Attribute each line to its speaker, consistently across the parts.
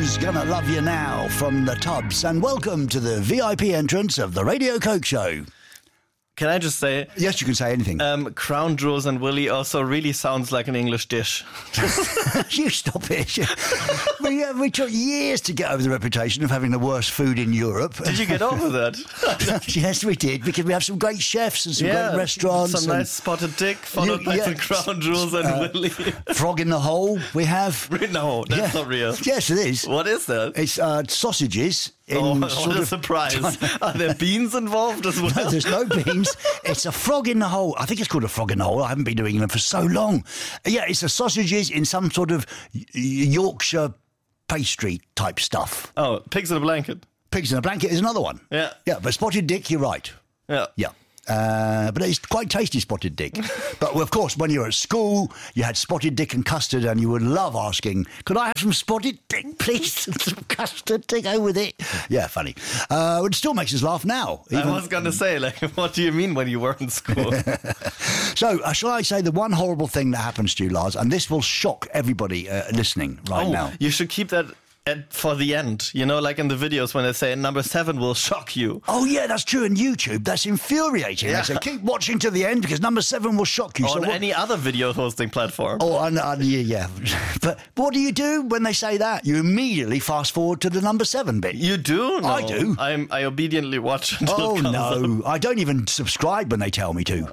Speaker 1: Who's Gonna Love You Now from the Tubs, and welcome to the VIP entrance of the Radio Coke Show.
Speaker 2: Can I just say?
Speaker 1: Yes, you can say anything.
Speaker 2: Crown Jewels and Willy also really sounds like an English dish.
Speaker 1: You stop it. We took years to get over the reputation of having the worst food in Europe.
Speaker 2: Did you get over that?
Speaker 1: Yes, we did, because we have some great chefs and some great restaurants.
Speaker 2: Some nice spotted dick, followed by the Crown Jewels and Willy.
Speaker 1: Frog in the Hole, we have.
Speaker 2: No, that's not real.
Speaker 1: Yes, it is.
Speaker 2: What is that?
Speaker 1: It's sausages.
Speaker 2: What a surprise. Are there beans involved as well?
Speaker 1: No, there's no beans. It's a frog in the hole. I think it's called a frog in the hole. I haven't been doing them for so long. Yeah, it's the sausages in some sort of Yorkshire pastry type stuff.
Speaker 2: Oh, pigs in a blanket.
Speaker 1: Pigs in a blanket is another one.
Speaker 2: Yeah.
Speaker 1: Yeah, but spotted dick, you're right.
Speaker 2: Yeah.
Speaker 1: Yeah. But it's quite tasty, spotted dick. But of course, when you were at school, you had spotted dick and custard, and you would love asking, "Could I have some spotted dick, please? And some custard to go with it." Yeah, funny. It still makes us laugh now.
Speaker 2: I was going to say, what do you mean when you were in school?
Speaker 1: So, shall I say the one horrible thing that happens to you, Lars, and this will shock everybody listening right now.
Speaker 2: You should keep that for the end, like in the videos when they say number 7 will shock you.
Speaker 1: Oh yeah, that's true. On YouTube, that's infuriating.
Speaker 2: Yeah.
Speaker 1: They say keep watching to the end because number 7 will shock you.
Speaker 2: On any other video hosting platform.
Speaker 1: Oh, yeah. But what do you do when they say that? You immediately fast forward to the number 7 bit.
Speaker 2: You do? No.
Speaker 1: I do.
Speaker 2: I obediently watch until it comes up.
Speaker 1: I don't even subscribe when they tell me to.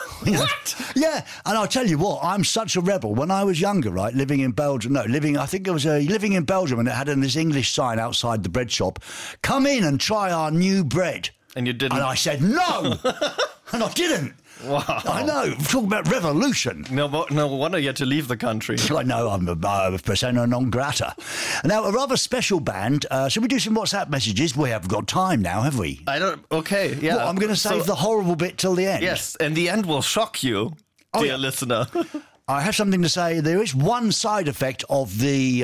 Speaker 2: What?
Speaker 1: Yeah, and I'll tell you what, I'm such a rebel. When I was younger, right, living in Belgium, living in Belgium, and it had this English sign outside the bread shop, "Come in and try our new bread."
Speaker 2: And you didn't?
Speaker 1: And I said, no! And I didn't.
Speaker 2: Wow.
Speaker 1: I know, talking about revolution.
Speaker 2: No wonder you had to leave the country.
Speaker 1: I know, I'm a persona non grata. Now, a rather special band. Shall we do some WhatsApp messages? We have got time now, have we?
Speaker 2: Okay, yeah.
Speaker 1: Well, I'm going to save the horrible bit till the end.
Speaker 2: Yes, and the end will shock you, dear listener.
Speaker 1: I have something to say. There is one side effect of the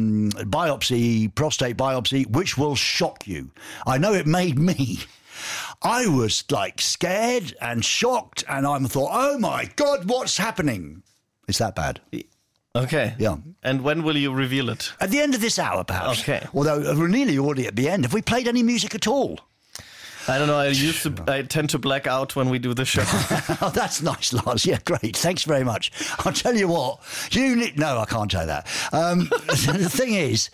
Speaker 1: prostate biopsy, which will shock you. I know it made me. I was scared and shocked, and I thought, oh my God, what's happening? It's that bad.
Speaker 2: Okay.
Speaker 1: Yeah.
Speaker 2: And when will you reveal it?
Speaker 1: At the end of this hour, perhaps.
Speaker 2: Okay.
Speaker 1: Although we're nearly already at the end. Have we played any music at all?
Speaker 2: I don't know. I tend to black out when we do the show.
Speaker 1: Oh, that's nice, Lars. Yeah, great. Thanks very much. I'll tell you what. No, I can't say that. The thing is,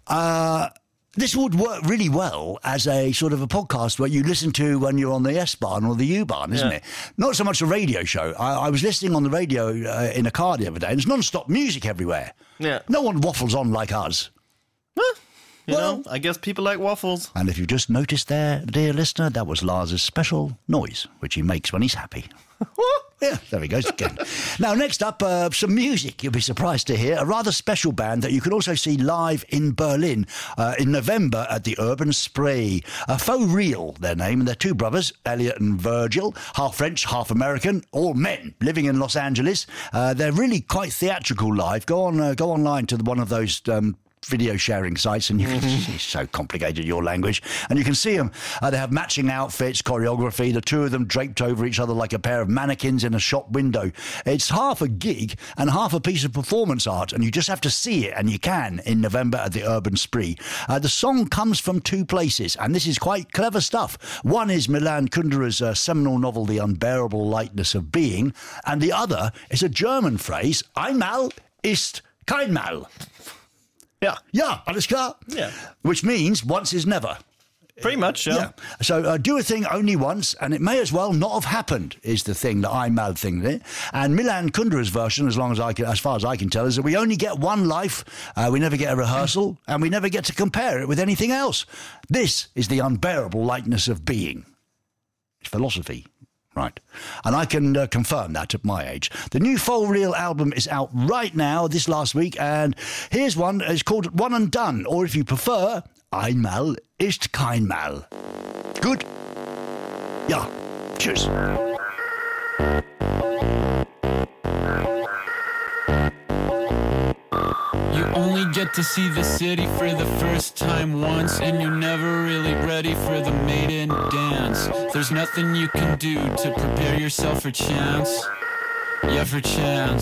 Speaker 1: this would work really well as a sort of a podcast where you listen to when you're on the S-Bahn or the U-Bahn, isn't it? Not so much a radio show. I was listening on the radio in a car the other day, and there's non-stop music everywhere.
Speaker 2: Yeah.
Speaker 1: No one waffles on like us.
Speaker 2: You know, I guess people like waffles.
Speaker 1: And if you just noticed there, dear listener, that was Lars's special noise, which he makes when he's happy. Yeah, there he goes again. Now, next up, some music you'll be surprised to hear. A rather special band that you can also see live in Berlin in November at the Urban Spree. Faux Real, their name, and they're two brothers, Elliot and Virgil, half French, half American, all men living in Los Angeles. They're really quite theatrical live. Go online to one of those video sharing sites, and it's so complicated, your language, and you can see them. They have matching outfits, choreography, the two of them draped over each other like a pair of mannequins in a shop window. It's half a gig and half a piece of performance art, and you just have to see it, and you can, in November at the Urban Spree. The song comes from two places, and this is quite clever stuff. One is Milan Kundera's seminal novel, The Unbearable Lightness of Being, and the other is a German phrase, Einmal ist kein Mal. Yeah, alles klar?
Speaker 2: Yeah.
Speaker 1: Which means once is never.
Speaker 2: Pretty much, yeah.
Speaker 1: So do a thing only once, and it may as well not have happened, is the thing, the Einmal thing. And Milan Kundera's version, as far as I can tell, is that we only get one life, we never get a rehearsal, and we never get to compare it with anything else. This is the unbearable lightness of being. It's philosophy. Right. And I can confirm that at my age. The new Faux Real album is out right now, this last week, and here's one. It's called One and Done, or if you prefer, Einmal ist kein Mal. Good? Ja. Tschüss.
Speaker 3: You only get to see the city for the first time once, and you're never really ready for the maiden dance. There's nothing you can do to prepare yourself for chance. Yeah, for chance.